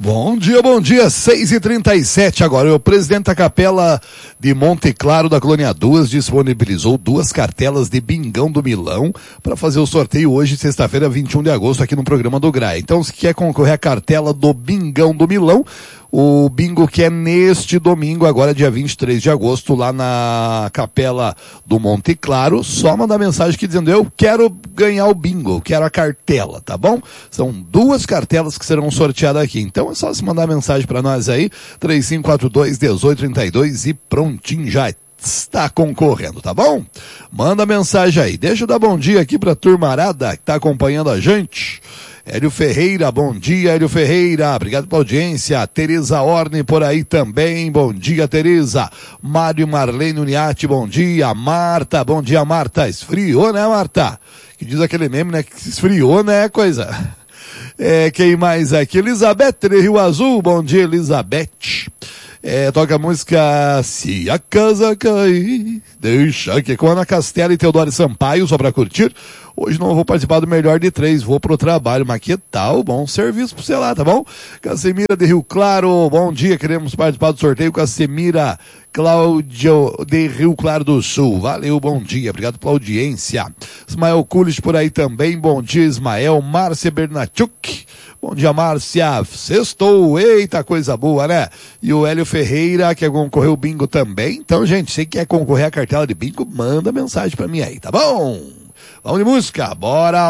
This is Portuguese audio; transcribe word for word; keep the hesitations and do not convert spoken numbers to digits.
Bom dia, bom dia, seis e trinta e sete agora. O presidente da Capela de Monte Claro da Colônia duas disponibilizou duas cartelas de Bingão do Milão para fazer o sorteio hoje, sexta-feira, vinte e um de agosto, aqui no programa do Graia. Então, se quer concorrer à cartela do Bingão do Milão, o bingo que é neste domingo, agora dia vinte e três de agosto, lá na Capela do Monte Claro, só mandar mensagem aqui dizendo: eu quero ganhar o bingo, quero a cartela, tá bom? São duas cartelas que serão sorteadas aqui. Então é só se mandar mensagem para nós aí, três cinco quatro dois, um oito três dois e prontinho já está concorrendo, tá bom? Manda mensagem aí. Deixa eu dar bom dia aqui pra turmarada que tá acompanhando a gente. Hélio Ferreira, bom dia, Hélio Ferreira, obrigado pela audiência. Tereza Orne por aí também, bom dia, Tereza. Mário Marlene Uniati, bom dia. Marta, bom dia, Marta. Esfriou, né, Marta? Que diz aquele meme, né, que esfriou, né, coisa. É, quem mais aqui? Elizabeth de Rio Azul, bom dia, Elizabeth. É, toca a música Se a Casa Cair, deixa que com Ana Castela e Teodoro Sampaio, só pra curtir. Hoje não vou participar do Melhor de Três, vou pro trabalho, mas que tal? Bom serviço pra você lá, tá bom? Casemira de Rio Claro, bom dia, queremos participar do sorteio. Casemira Cláudio de Rio Claro do Sul, valeu, bom dia, obrigado pela audiência. Ismael Kulich por aí também, bom dia, Ismael. Márcia Bernachuk, bom dia, Márcia. Sextou, eita, coisa boa, né? E o Hélio Ferreira quer concorrer o bingo também. Então, gente, se quer concorrer à cartela de bingo, manda mensagem pra mim aí, tá bom? Vamos de música, bora